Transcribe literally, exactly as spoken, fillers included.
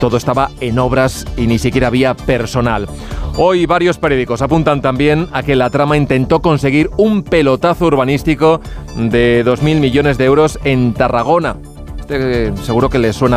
todo estaba en obras y ni siquiera había personal. Hoy varios periódicos apuntan también a que la trama intentó conseguir un pelotazo urbanístico de dos mil millones de euros en Tarragona. Este, seguro que le suena